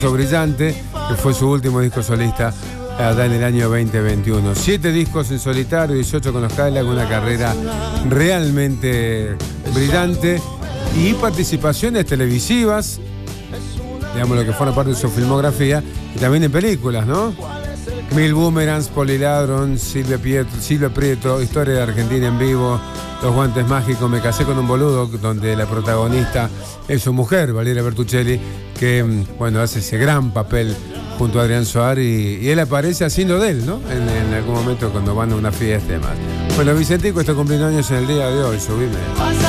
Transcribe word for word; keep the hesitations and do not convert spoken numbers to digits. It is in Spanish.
Brillante, que fue su último disco solista allá en el año veinte veintiuno. Siete discos en solitario, dieciocho con los Cadillacs, una carrera realmente brillante y participaciones televisivas, digamos lo que forma parte de su filmografía, y también en películas, ¿no? Mil Boomerangs, Poliladron, Silvia Pietro, Silvia Prieto, Historia de Argentina en vivo, Los Guantes Mágicos, Me casé con un boludo, donde la protagonista es su mujer, Valeria Bertuccelli, que, bueno, hace ese gran papel junto a Adrián Suar y, y él aparece haciendo de él, ¿no? En, en algún momento cuando van a una fiesta y demás. Bueno, Vicentico está cumpliendo años en el día de hoy, subime.